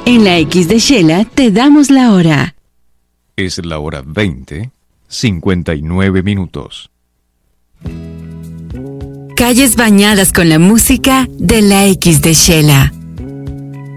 En la X de Shela te damos la hora. Es la hora 20:59. Calles bañadas con la música de la X de Shela.